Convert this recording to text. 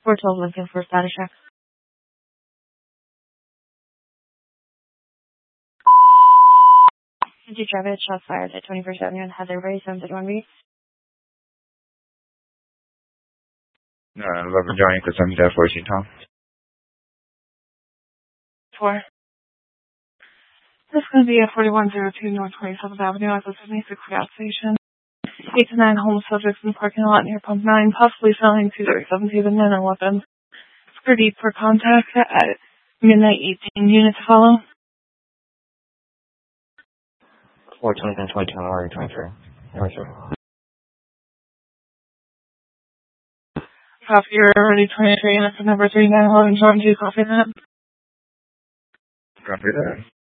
412 Lincoln for status check. Did you drive it? Shots fired at 21st Avenue and Heather Ray, 731B. 11 joining for 7-14 Tom. 4. This is going to be at 4102 North 27th Avenue at the 76 gas station. 8 to 9 homeless subjects in the parking lot near Pump 9, possibly selling 237 to the men and weapons. Security for contact at midnight 18. Unit to follow. 420 and 22 on 23. Copy, you're already 23, and that's the number 3911 John 2, copy that. Copy that.